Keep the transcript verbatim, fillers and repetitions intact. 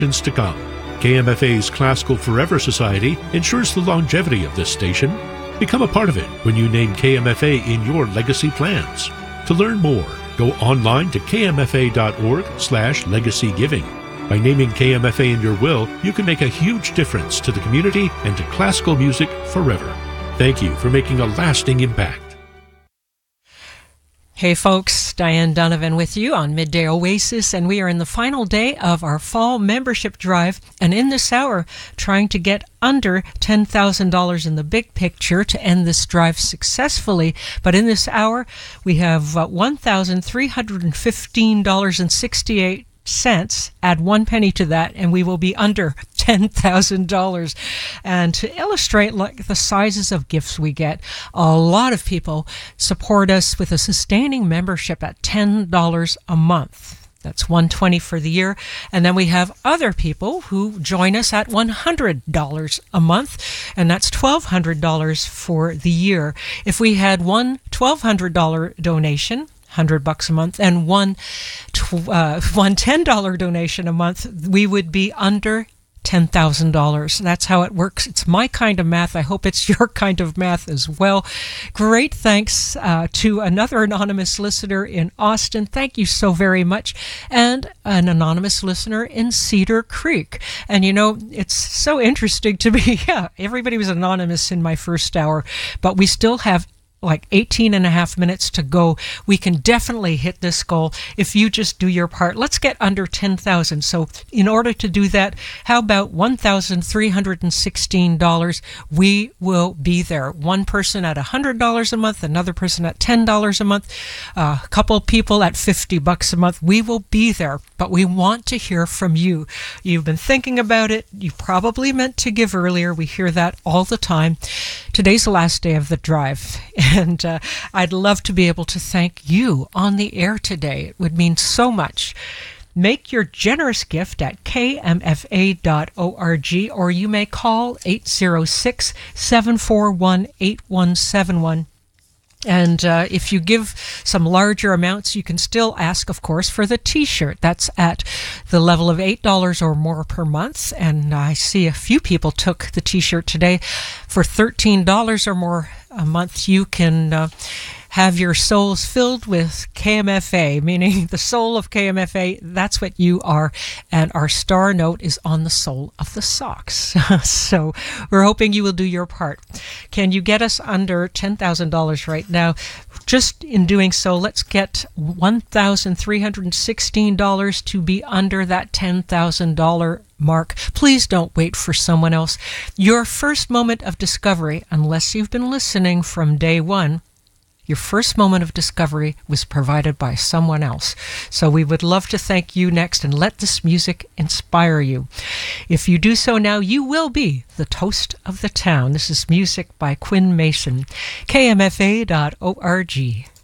to come. K M F A's Classical Forever Society ensures the longevity of this station. Become a part of it when you name K M F A in your legacy plans. To learn more, go online to k m f a dot org slash legacy giving. By naming K M F A in your will, you can make a huge difference to the community and to classical music forever. Thank you for making a lasting impact. Hey folks, Diane Donovan with you on Midday Oasis, and we are in the final day of our fall membership drive, and in this hour trying to get under ten thousand dollars in the big picture to end this drive successfully. But in this hour we have uh, one thousand three hundred fifteen dollars and sixty-eight cents. Add one penny to that and we will be under ten thousand dollars. And to illustrate like the sizes of gifts we get, a lot of people support us with a sustaining membership at ten dollars a month. That's one hundred twenty dollars for the year. And then we have other people who join us at one hundred dollars a month, and that's twelve hundred dollars for the year. If we had one twelve hundred dollars donation, one hundred bucks a month, and one uh, one ten dollars donation a month, we would be under ten thousand dollars. That's how it works. It's my kind of math. I hope it's your kind of math as well. Great thanks uh, to another anonymous listener in Austin. Thank you so very much. And an anonymous listener in Cedar Creek. And you know, it's so interesting to me. Yeah, everybody was anonymous in my first hour, but we still have like eighteen and a half minutes to go. We can definitely hit this goal if you just do your part. Let's get under ten thousand. So in order to do that, how about one thousand three hundred sixteen dollars? We will be there. One person at one hundred dollars a month, another person at ten dollars a month, uh, a couple people at fifty bucks a month. We will be there, but we want to hear from you. You've been thinking about it. You probably meant to give earlier. We hear that all the time. Today's the last day of the drive. And uh, I'd love to be able to thank you on the air today. It would mean so much. Make your generous gift at k m f a dot org, or you may call eight zero six, seven four one, eight one seven one. And uh, if you give some larger amounts, you can still ask, of course, for the T-shirt. That's at the level of eight dollars or more per month. And I see a few people took the T-shirt today. For thirteen dollars or more a month, you can uh, have your souls filled with K M F A, meaning the soul of K M F A. That's what you are. And our star note is on the sole of the socks. So we're hoping you will do your part. Can you get us under ten thousand dollars right now? Just in doing so, let's get one thousand three hundred sixteen dollars to be under that ten thousand dollars mark. Please don't wait for someone else. Your first moment of discovery, unless you've been listening from day one, your first moment of discovery was provided by someone else. So we would love to thank you next and let this music inspire you. If you do so now, you will be the toast of the town. This is music by Quinn Mason. k m f a dot org.